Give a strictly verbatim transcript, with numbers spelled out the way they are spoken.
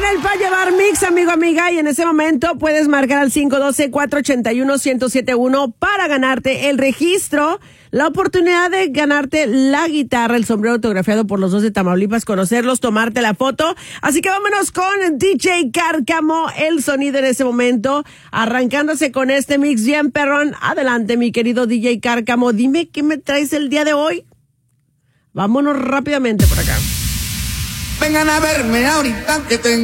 el Pa' Llevar Mix, amigo, amiga, y en ese momento puedes marcar al cinco uno dos, cuatro ocho uno, uno cero siete uno para ganarte el registro, la oportunidad de ganarte la guitarra, el sombrero autografiado por los dos de Tamaulipas, conocerlos, tomarte la foto. Así que vámonos con D J Cárcamo, el sonido en ese momento, arrancándose con este mix bien perrón. Adelante, mi querido D J Cárcamo, dime qué me traes el día de hoy. Vámonos rápidamente por acá. Vengan a verme ahorita que tengo